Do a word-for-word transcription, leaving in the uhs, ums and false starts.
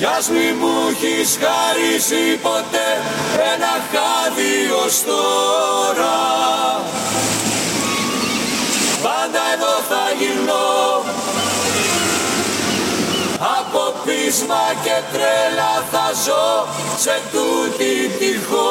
κι ας μη μου έχεις χαρίσει ποτέ ένα χάδι ως τώρα. Πάντα εδώ θα γυρνώ, από πείσμα και τρέλα θα ζω σε τούτη τη χώρα.